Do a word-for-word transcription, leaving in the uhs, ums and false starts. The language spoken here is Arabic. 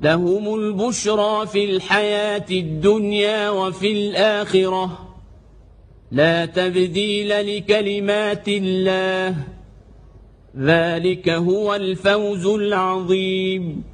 لهم البشرى في الحياة الدنيا وفي الآخرة لا تبديل لكلمات الله ذلك هو الفوز العظيم.